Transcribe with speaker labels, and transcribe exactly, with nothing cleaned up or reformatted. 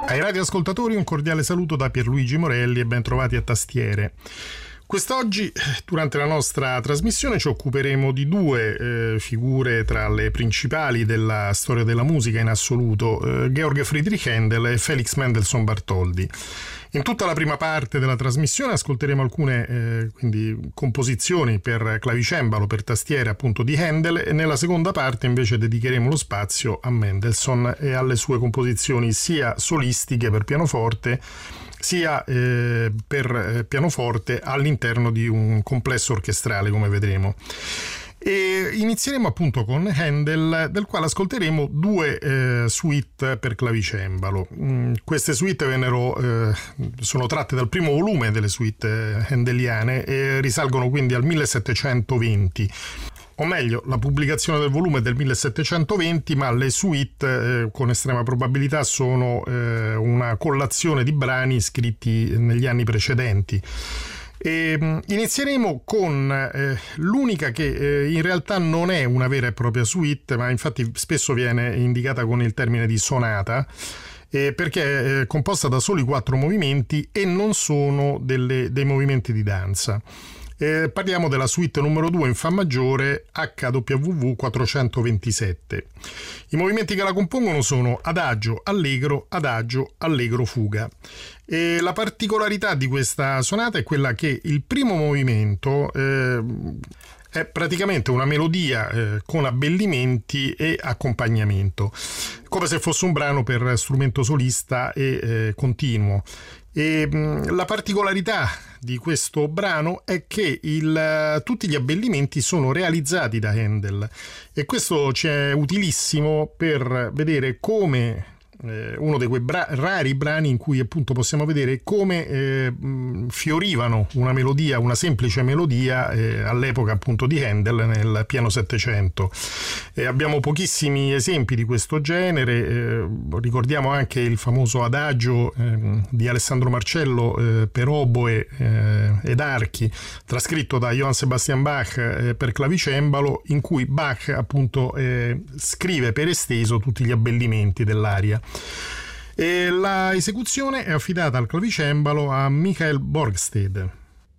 Speaker 1: Ai radioascoltatori un cordiale saluto da Pierluigi Morelli e ben trovati a Tastiere. Quest'oggi, durante la nostra trasmissione, ci occuperemo di due eh, figure tra le principali della storia della musica in assoluto, eh, Georg Friedrich Händel e Felix Mendelssohn Bartholdy. In tutta la prima parte della trasmissione ascolteremo alcune eh, quindi, composizioni per clavicembalo, per tastiere appunto di Händel, e nella seconda parte invece dedicheremo lo spazio a Mendelssohn e alle sue composizioni sia solistiche per pianoforte sia eh, per eh, pianoforte all'interno di un complesso orchestrale, come vedremo. E inizieremo appunto con Händel, del quale ascolteremo due eh, suite per clavicembalo. Mm, queste suite vennero, eh, sono tratte dal primo volume delle suite handeliane e risalgono quindi al millesettecentoventi. O meglio, la pubblicazione del volume è del millesettecentoventi, ma le suite eh, con estrema probabilità sono eh, una collazione di brani scritti negli anni precedenti. E, mh, inizieremo con eh, l'unica che eh, in realtà non è una vera e propria suite, ma infatti spesso viene indicata con il termine di sonata, eh, perché è eh, composta da soli quattro movimenti e non sono delle, dei movimenti di danza. Eh, parliamo della suite numero due in fa maggiore H W V quattrocentoventisette. I movimenti che la compongono sono adagio, allegro, adagio, allegro, fuga. E la particolarità di questa sonata è quella che il primo movimento eh, è praticamente una melodia eh, con abbellimenti e accompagnamento, come se fosse un brano per strumento solista e eh, continuo. E mh, la particolarità di questo brano è che il, tutti gli abbellimenti sono realizzati da Händel, e questo ci è utilissimo per vedere come eh, uno dei quei bra- rari brani in cui appunto possiamo vedere come eh, mh, fiorivano una melodia, una semplice melodia eh, all'epoca appunto di Händel nel piano settecento. E abbiamo pochissimi esempi di questo genere, eh, ricordiamo anche il famoso adagio eh, di Alessandro Marcello eh, per oboe eh, ed archi, trascritto da Johann Sebastian Bach eh, per clavicembalo, in cui Bach appunto eh, scrive per esteso tutti gli abbellimenti dell'aria. E la esecuzione è affidata al clavicembalo a Michael Borgstede.